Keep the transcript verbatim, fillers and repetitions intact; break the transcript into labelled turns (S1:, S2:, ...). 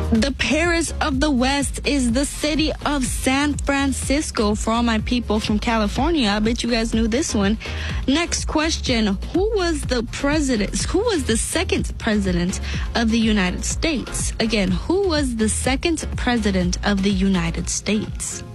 S1: The Paris of the West is the city of San Francisco. For all my people from California, I bet you guys knew this one. Next question. Who was the president? Who was the second president of the United States? Again, who was the second president of the United States?